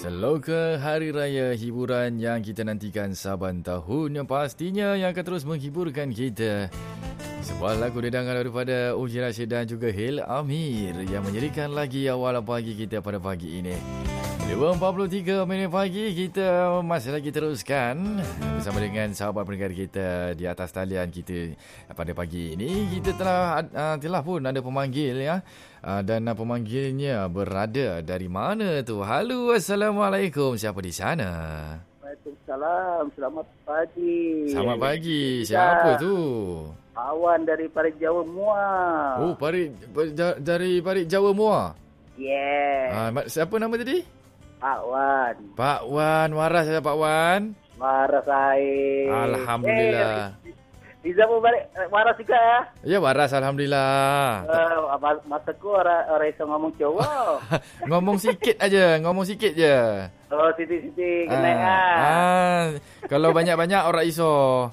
Seloka Hari Raya hiburan yang kita nantikan saban tahun yang pastinya yang akan terus menghiburkan kita. Sebuah lagu didengar daripada Uji Rashid dan juga Hil Amir yang menjadikan lagi awal pagi kita pada pagi ini. 5.43 minit pagi, kita masih lagi teruskan bersama dengan sahabat pendengar kita di atas talian kita pada pagi ini. Kita telah pun ada pemanggil ya. Dan pemanggilnya berada dari mana tu? Halo, Assalamualaikum. Siapa di sana? Waalaikumsalam. Selamat pagi. Selamat pagi. Siapa tu? Awan dari Parit Jawa Muar. Oh, dari Parit Jawa Muar. Yeah. Siapa nama tadi? Pak Wan. Pak Wan. Waras saya Pak Wan. Waras saya. Alhamdulillah. Riza pun balik waras juga ya? Ya, waras Alhamdulillah. Masa ku orang iso ngomong Jawa. Ngomong sikit je. Oh, siti-siti kena. Kalau banyak-banyak orang iso.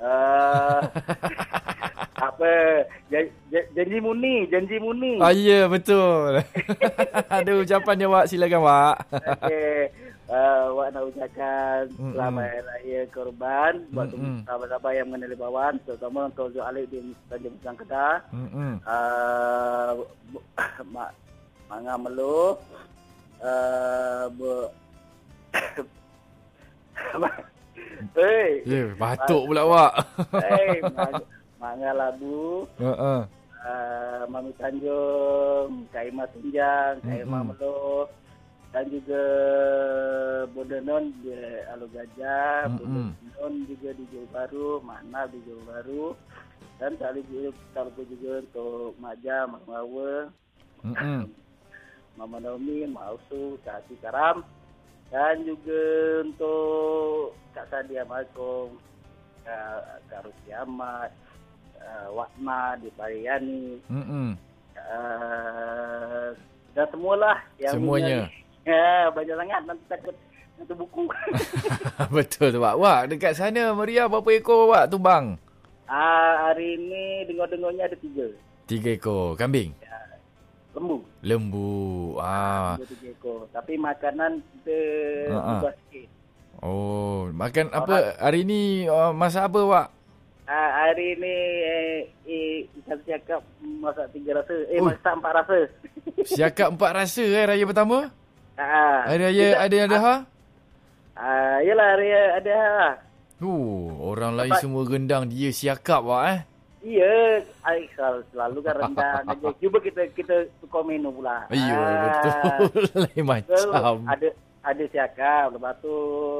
Apa? Janji muni. Ya, betul. Ada ucapan dia, Wak. Silakan, Wak. Okey. Wak nak ucapkan selamat Hari Raya Korban buat sahabat-sahabat yang mengenali Bawan, terutama untuk Zul Alif di Tanjung Besar Kedah. Manga Melu. Batuk pula, Wak. Manga Labu. Mami Tanjung, Kak Ima Tunjang, Kak Ima Melu. Dan juga Bodenon di Alu Gajah, Bodenon juga di Johor Bahru, Makna di Johor Bahru, dan tak lupa juga untuk Mak Jam, Mak Mawa, Mama Naomi, Mak Ausu, Kak Hati Karam, dan juga untuk Kak Sadia Malkong, Kak Rusi Ahmad, Wakma di Pariani, dan semualah yang semuanya. Ya, banyak sangat. Nanti takut satu buku. Betul tu, Wak. Wak, dekat sana meriah berapa ekor, Wak, tumbang? Hari ini dengar-dengarnya ada 3. 3 ekor. Kambing? Ya, lembu. Ada 3 ekor. Tapi makanan kita ubah sikit. Oh, makan apa? Hari ini masak apa, Wak? Hari ini ikan siakap masak 3 rasa. Masak 4 rasa. Siakap 4 rasa raya pertama? Hari raya ada ha? Yalah, hari raya ada ha. Orang lain semua rendang, dia siakap, Wak. Iya, selalu kan rendang aja. Cuba kita tukar menu pula. Betul. Lain macam. Ada siakap, lepas tu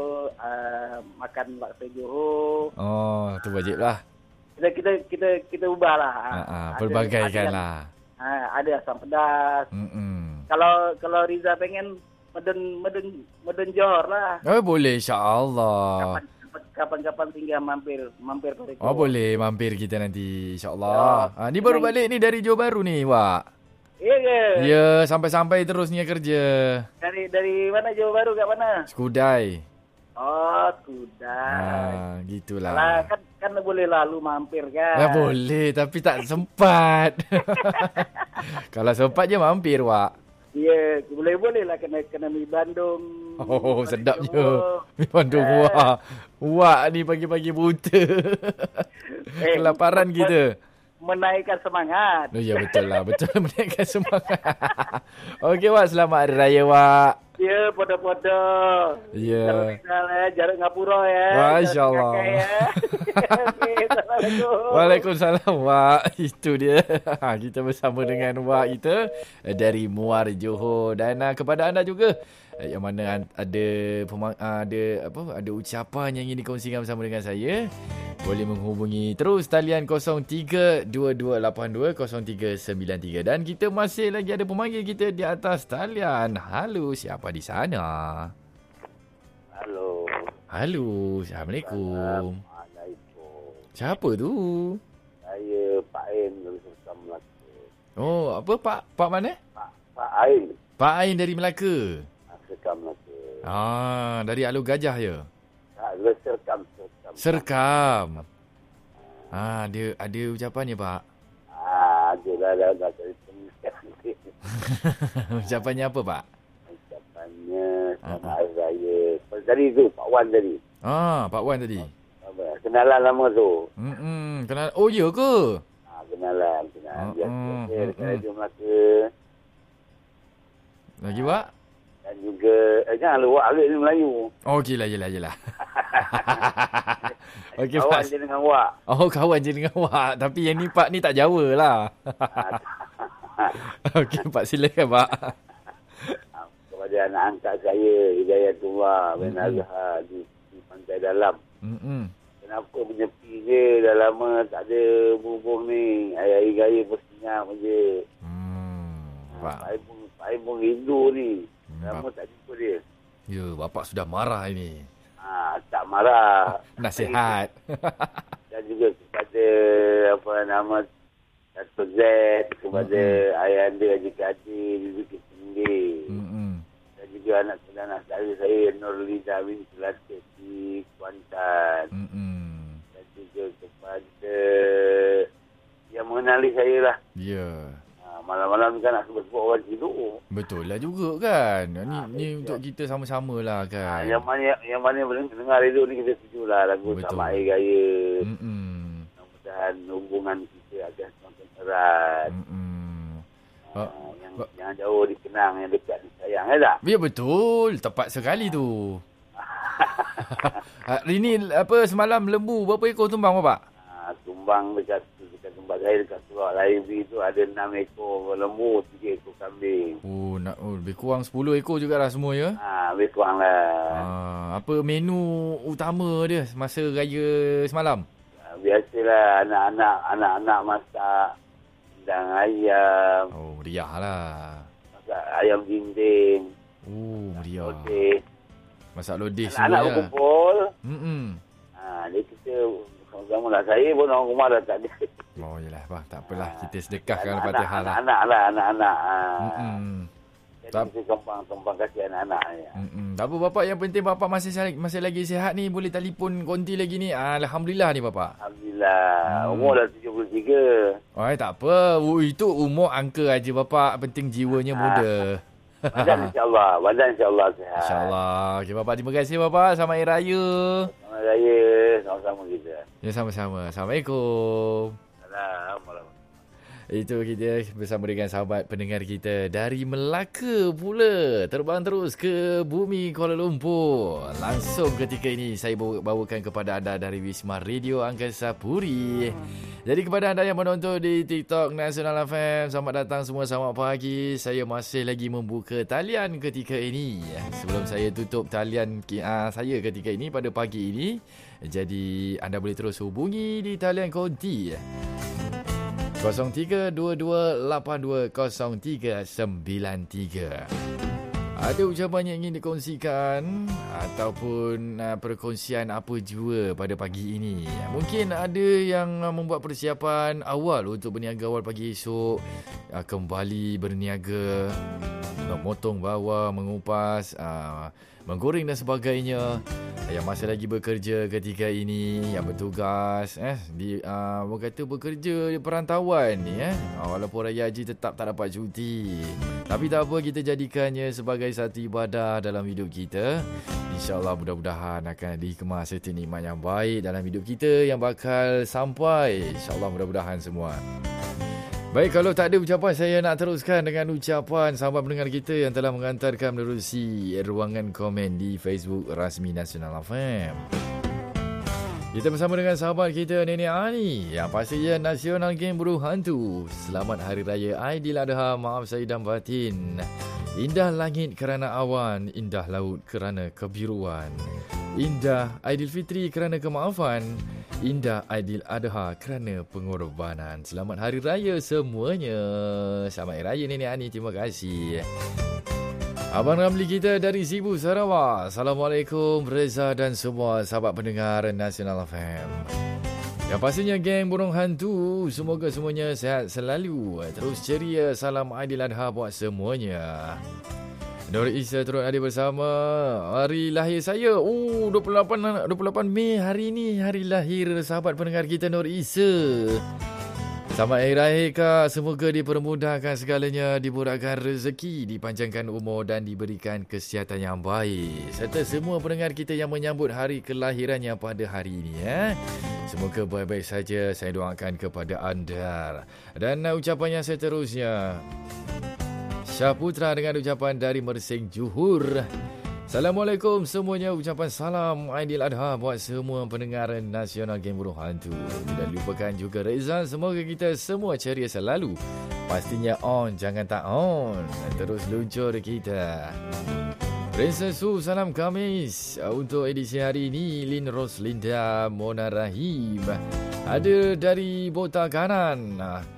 makan laksa Johor. Oh, tu wajib lah. Kita ubah lah. Pelbagaikan lah. Ada asam pedas. Kalau Riza pengen meden Johor lah. Boleh, insya-Allah. Kapan-kapan tinggal mampir pada Johor. Boleh mampir kita nanti, insya-Allah. Ni baru balik ni dari Johor Bahru ni, Wak. Iya ke? Ya, sampai-sampai terus ni kerja. Dari mana Johor Bahru, kat mana? Skudai. Oh, Skudai. Gitulah. Kan boleh lalu mampir kan? Boleh, tapi tak sempat. Kalau sempat je mampir, Wak. Ya, boleh lah kena mi Bandung. Oh, sedapnya. Mi Bandung, Wak ni pagi-pagi buta. Kelaparan kita. Menaikkan semangat. Ya, betul lah. Betul, menaikkan semangat. Okey, Wak. Selamat Hari Raya, Wak. Ya, podo-podo. Ya. Jarak Ngapura ya. Masya-Allah. Okey, Assalamualaikum. Waalaikumsalam, Wak. Itu dia. Kita bersama dengan Wak kita dari Muar Johor, dan kepada anda juga yang mana ada ucapan yang ingin dikongsikan bersama dengan saya, boleh menghubungi terus talian 0322820393, dan kita masih lagi ada pemanggil kita di atas talian. Halo, siapa di sana? Halo. Assalamualaikum. Siapa tu? Saya Pak Ain dari Serkam Melaka. Oh, apa Pak mana? Pak Ain. Pak Ain dari Melaka. Serkam Melaka. Dari Alu Gajah ya? Serkam. Dia ada ucapannya, Pak. Ada. Ucapannya apa, Pak? Ucapannya selamat hari raya. Tadi tu, Pak Wan tadi. Pak Wan tadi. Kenalan lama tu. Kenalan. Oh, ya ke? Kenalan. Biasa dekat Radio Melaka. Lagi, Pak? Dan juga, jangan lupa Alif ni Melayu. Oh, okeylah, yelah. Okey, kawan je dengan Wak. Oh, kawan je dengan Wak. Tapi yang ni, Pak ni tak Jawa lah. Okey, Pak, silakan, Pak. Kepada anak angkat saya, Hidayatullah bin Azhar di Pantai Dalam. Kenapa menyepi je? Dah lama tak ada hubung ni. Hari-hari raya bersenyap je. Pak Aibung rindu ni. Lama tak jumpa dia. Ya, bapak sudah marah ini. Tak marah. Nasihat. Dan juga kepada Dato' Z, kepada ayah anda Haji Kadir di Bukit Tinggi. Dan juga anak saudara saya Nurliza bin Latif di Kuantan. Dan juga kepada yang mengenali saya lah. Ya. Malam-malam kan nak sebut orang tidur. Betul lah juga kan. Ni untuk kita sama-sama lah kan. Yang mana dengar radio ni kita setuju lah lagu Selamat Hari Raya. Mudah-mudahan hubungan kita akan semakin erat. Yang jauh dikenang, yang dekat disayang, tak? Ya betul. Tepat sekali tu. Hari ni semalam lembu berapa ekor tumbang, Bapak? Tumbang dekat tempat saya dekat Surau Laibi tu ada 6 ekor lembu, 3 ekor kambing. Lebih kurang 10 ekor jugalah semua ya? Lebih kurang lah. Apa menu utama dia masa raya semalam? Biasalah anak-anak masak udang ayam. Oh, meriah lah. Masak ayam dinding. Meriah. Lodeh. Masak lodeh semua. Anak berkumpul. Dia kita sama lah. Saya pun orang rumah dah tak ada. Oh, yelah, bang. Tak apalah. Kita sedekahkan Al-Fatihah lah. Anak-anak. Jadi kita tumpang kasih anak-anak ni. Tak apa, Bapak. Yang penting Bapak masih lagi sihat ni. Boleh telefon konti lagi ni. Alhamdulillah ni, Bapak. Alhamdulillah. Umur dah 73. Tak apa. Itu umur angka aja, Bapak. Penting jiwanya muda. Badan insyaAllah sihat. InsyaAllah. Okay, Bapak. Terima kasih, Bapak. Selamat Hari Raya. Selamat Hari Raya. Sama-sama kita. Ya, sama-sama. Assalamualaikum. Assalamualaikum. Itu kita bersama dengan sahabat pendengar kita dari Melaka pula. Terbang terus ke bumi Kuala Lumpur. Langsung ketika ini saya bawakan kepada anda dari Wisma Radio Angkasa Puri. Jadi kepada anda yang menonton di TikTok Nasional FM, selamat datang semua, selamat pagi. Saya masih lagi membuka talian ketika ini. Sebelum saya tutup talian saya ketika ini pada pagi ini. Jadi anda boleh terus hubungi di talian konti 0322820393. Ada ucapan yang ingin dikongsikan ataupun perkongsian apa jua pada pagi ini. Mungkin ada yang membuat persiapan awal untuk berniaga awal pagi esok, kembali berniaga, memotong bawang, mengupas, menggoreng dan sebagainya. Yang masih lagi bekerja ketika ini, yang bertugas berkata bekerja di perantauan ni walaupun raya haji tetap tak dapat cuti. Tapi tak apa, kita jadikannya sebagai satu ibadah dalam hidup kita. InsyaAllah mudah-mudahan akan dikemas satu nikmat yang baik dalam hidup kita yang bakal sampai. InsyaAllah mudah-mudahan semua. Baik, kalau tak ada ucapan, saya nak teruskan dengan ucapan sahabat pendengar kita yang telah mengantarkan menerusi ruangan komen di Facebook rasmi Nasional FM. Kita bersama dengan sahabat kita Nenek Ani yang pastinya Nasional Geng Burung Hantu. Selamat Hari Raya Aidiladha, maaf saya dan batin. Indah langit kerana awan, indah laut kerana kebiruan. Indah Aidilfitri kerana kemaafan, indah Aidiladha kerana pengorbanan. Selamat Hari Raya semuanya. Selamat Hari Raya Nenek Ani, terima kasih. Abang Ramli kita dari Sibu, Sarawak. Assalamualaikum Reza dan semua sahabat pendengar Nasional FM. Yang pastinya geng Burung Hantu, semoga semuanya sihat selalu, terus ceria. Salam Aidiladha buat semuanya. Nur Isa turut hadir bersama. Hari lahir saya 28 Mei hari ini, hari lahir sahabat pendengar kita Nur Isa. Selamat Hari Raya Kak. Semoga dipermudahkan segalanya, dimurahkan rezeki, dipanjangkan umur dan diberikan kesihatan yang baik. Serta semua pendengar kita yang menyambut hari kelahirannya pada hari ini. Semoga baik-baik saja, saya doakan kepada anda. Dan ucapan yang seterusnya, Syah Putra dengan ucapan dari Mersing Johor. Assalamualaikum semuanya, ucapan salam Aidiladha buat semua pendengar nasional Geng Burung Hantu. Dan lupakan juga Reza, semoga kita semua ceria selalu. Pastinya on, jangan tak on. Terus luncur kita. Princess Su, salam Khamis. Untuk edisi hari ini, Lin Roslinda Mona Rahim. Ada dari Bota Kanan.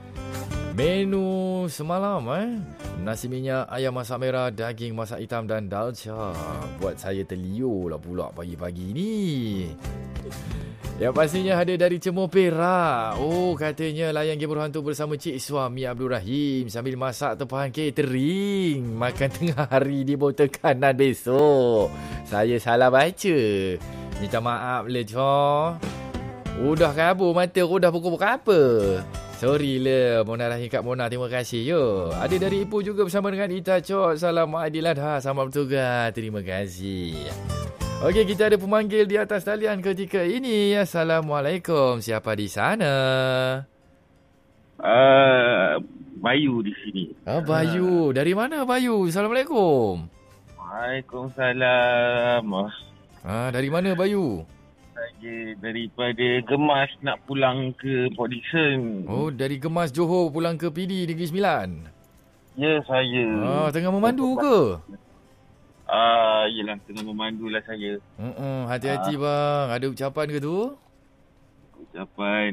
Menu semalam nasi minyak, ayam masak merah, daging masak hitam dan dalca. Buat saya terliur lah pula pagi-pagi ni. Yang pastinya ada dari Cemur Perak. Oh, katanya layan Geng Burung Hantu bersama Cik Suami Abdul Rahim sambil masak tempahan catering. Makan tengah hari di Bota Kanan besok. Saya salah baca. Minta maaf le, Cok. Udah kabur mata aku dah pukul apa? Sorry lah Mona Rahim, Kak Mona, terima kasih yo. Ada dari Ibu juga bersama dengan Ita Cok. Salam Aidiladha, selamat bertugas. Terima kasih. Okey, kita ada pemanggil di atas talian ketika ini. Assalamualaikum. Siapa di sana? Bayu di sini. Bayu. Dari mana Bayu? Assalamualaikum. Waalaikumsalam. Dari mana Bayu? Saya daripada Gemas nak pulang ke Port Dickson. Oh, dari Gemas Johor pulang ke PD Negeri Sembilan. Ya, saya. Tengah memandu ke? Yelah, tengah memandu lah saya. Hati-hati bang. Ada ucapan ke tu? Ucapan.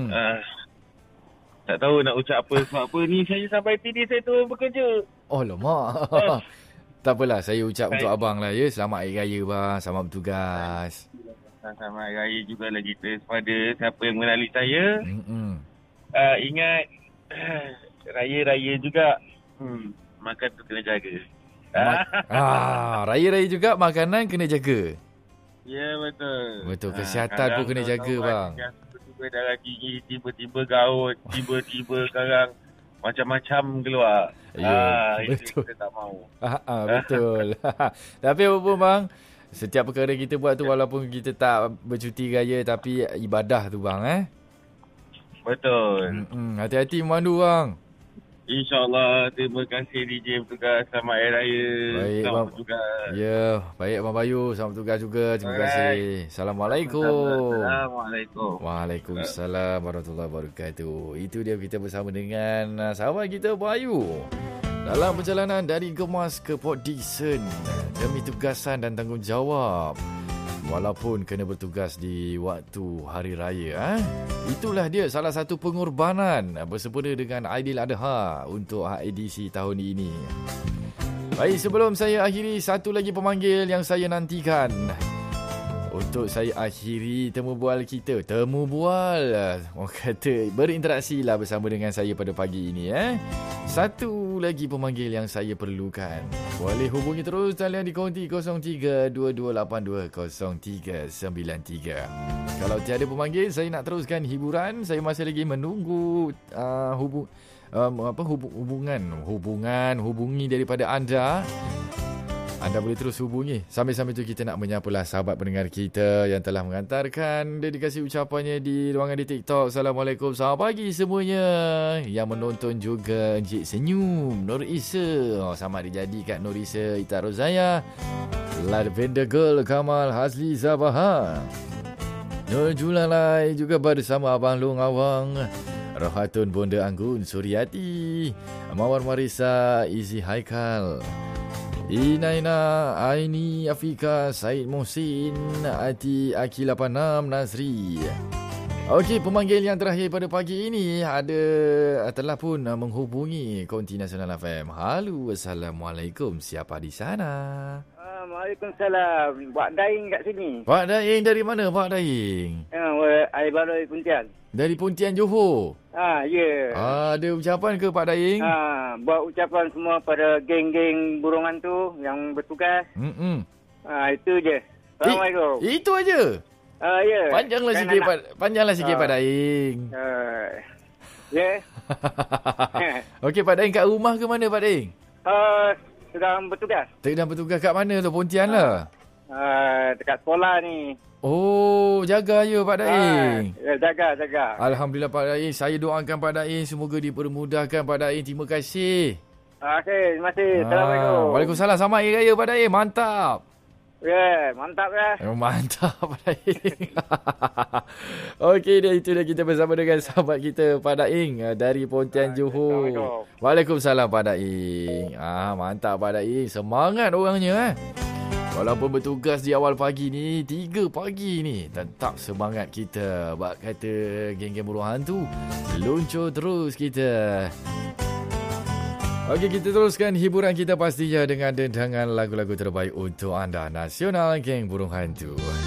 Tak tahu nak ucap apa. Sebab apa ni saya sampai PD saya turun bekerja. Oh lama. Tak apalah, saya ucap untuk abang lah ya. Selamat Hari Raya bang. Selamat bertugas. Selamat Hari Raya juga lagi kepada siapa yang mengenali saya. Ingat Raya-Raya juga makan tu kena jaga. Raya-raya juga makanan kena jaga. Ya, betul. Betul, kesihatan pun kena jaga bang. Tiba-tiba darah tinggi, tiba-tiba gaut, tiba-tiba sekarang macam-macam keluar. Betul. Itu kita tak mahu. Betul. Tapi apa pun bang, setiap perkara kita buat tu walaupun kita tak bercuti raya tapi ibadah tu bang Betul. Hati-hati memandu bang. InsyaAllah. Terima kasih DJ bertugas. Selamat Hari Raya. Baik selamat bang. bertugas. Ya, baik Abang Bayu. Selamat bertugas juga. Terima kasih. Assalamualaikum. Assalamualaikum. Waalaikumsalam warahmatullahi wabarakatuh. Itu dia kita bersama dengan sahabat kita Bayu. Dalam perjalanan dari Gemas ke Port Dickson demi tugasan dan tanggungjawab. Walaupun kena bertugas di waktu Hari Raya. Itulah dia salah satu pengorbanan bersempena dengan Aidiladha untuk edisi tahun ini. Baik, sebelum saya akhiri, satu lagi pemanggil yang saya nantikan. Untuk saya akhiri temu bual kita. Temu bual. Orang kata berinteraksi lah bersama dengan saya pada pagi ini. Satu lagi pemanggil yang saya perlukan. Boleh hubungi terus talian di konti 0322820393. Kalau tiada pemanggil, saya nak teruskan hiburan. Saya masih lagi menunggu hubungi daripada anda. Anda boleh terus hubungi. Sambil-sambil tu kita nak menyapalah sahabat pendengar kita yang telah mengantarkan dedikasi ucapannya di ruangan di TikTok. Assalamualaikum, selamat pagi semuanya. Yang menonton juga Encik Senyum, Nur Isa. Selamat dijadi kat Nur Isa, Ita Rozaya, Lavender Girl, Kamal Hazli Zabaha, Nur Julalai juga bersama Abang Long Awang, Rohatun Bonda Anggun Suryati, Mawar Marisa, Izi Haikal, Inaina, Aini, Afika, Said Mohsin, Ati, Aki 86, Nazri. Okey, pemanggil yang terakhir pada pagi ini telah pun menghubungi Konti Nasional FM. Halo, Assalamualaikum. Siapa di sana? Waalaikumsalam. Pak Daing kat sini. Pak Daing dari mana Pak Daing? Air Baloi Pontian. Dari Pontian Johor. Ya. Ada ucapan ke Pak Daing? Buat ucapan semua pada geng-geng burung hantu yang bertugas. Itu je. Assalamualaikum. Itu aja. Ya. Panjanglah sikit Pak Daing. Ya. Okey, Pak Daing kat rumah ke mana, Pak Daing? Sedang bertugas. Sedang bertugas kat mana tu? Pontian lah. Dekat sekolah ni. Oh, jaga ya Pak Daing. Jaga. Alhamdulillah Pak Daing. Saya doakan Pak Daing semoga dipermudahkan Pak Daing. Terima kasih. Okey, terima kasih. Assalamualaikum. Waalaikumsalam. Selamat Hari Raya Pak Daing. Mantap. Ya, mantap ya. Mantap Pak Daing. Okey, itu dia kita bersama dengan sahabat kita Pak Daing dari Pontian Johor. Waalaikumsalam Pak Daing. Mantap Pak Daing. Semangat orangnya Walaupun bertugas di awal pagi ni, 3 pagi ni, tetap semangat kita. Bak kata geng-geng burung hantu, luncur terus kita. Okey, kita teruskan hiburan kita pastinya dengan dendangan lagu-lagu terbaik untuk anda. Nasional Geng Burung Hantu.